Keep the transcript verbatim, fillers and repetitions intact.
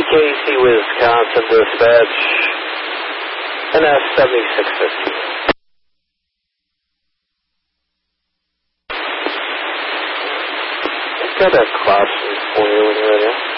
Casey, Wisconsin dispatch, N S seventy-six fifty. Got that crossing for you when you're ready.